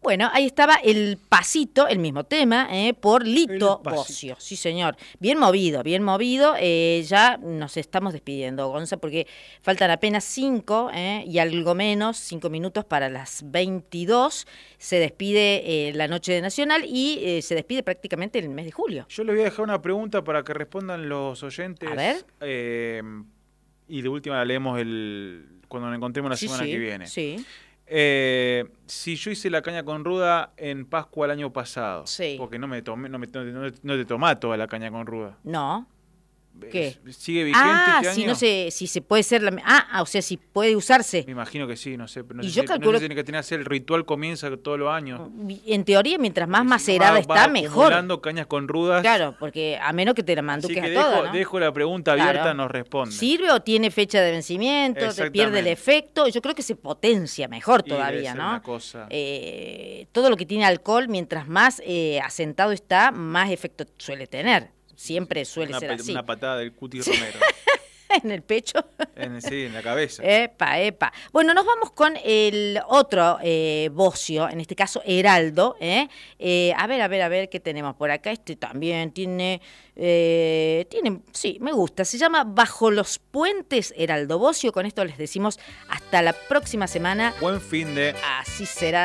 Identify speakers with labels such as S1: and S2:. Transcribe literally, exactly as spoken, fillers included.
S1: Bueno, ahí estaba El Pasito, el mismo tema, eh, por Lito Bosio. Sí, señor. Bien movido, bien movido. Eh, ya nos estamos despidiendo, Gonza, porque faltan apenas cinco eh, y algo menos, cinco minutos para las veintidós. Se despide eh, la Noche de Nacional y eh, se despide prácticamente el mes de julio.
S2: Yo les voy a dejar una pregunta para que respondan los oyentes.
S1: A ver.
S2: Eh, y de última la leemos el, cuando nos encontremos la
S1: Sí,
S2: semana
S1: sí,
S2: que viene.
S1: Sí.
S2: Eh, si yo hice la caña con ruda en Pascua el año pasado,
S1: Sí.
S2: porque no me tomé, no, me, no, no te tomás toda la caña con ruda.
S1: No. ¿Qué?
S2: ¿Sigue vigente
S1: ah,
S2: este
S1: si
S2: año?
S1: no sé, si se puede ser la... Ah, o sea, si puede usarse.
S2: Me imagino que sí, no sé. No
S1: y
S2: sé
S1: yo
S2: si,
S1: calculo...
S2: no sé si tiene que tener el ritual comienza todos los años.
S1: En teoría, mientras más
S2: si
S1: macerada
S2: no va,
S1: está,
S2: va
S1: mejor.
S2: acumulando cañas con rudas.
S1: Claro, porque a menos que te la manduques
S2: Así que
S1: a
S2: dejo,
S1: toda, ¿no?
S2: dejo la pregunta abierta,
S1: Claro.
S2: nos responde.
S1: ¿Sirve o tiene fecha de vencimiento? ¿Te pierde el efecto? Yo creo que se potencia mejor
S2: Y
S1: todavía,
S2: debe ser
S1: ¿no?
S2: una cosa.
S1: Eh, todo lo que tiene alcohol, mientras más eh, asentado está, más efecto suele tener. Siempre suele
S2: una,
S1: ser así.
S2: Una patada del Cuti Romero.
S1: En el pecho.
S2: En, sí, en la cabeza.
S1: Epa, epa. Bueno, nos vamos con el otro eh, bocio, en este caso Heraldo. ¿eh? Eh, a ver, a ver, a ver qué tenemos por acá. Este también tiene, eh, tiene, sí, me gusta. Se llama Bajo los Puentes Heraldo Bocio. Con esto les decimos hasta la próxima semana.
S2: Buen fin de...
S1: Así será.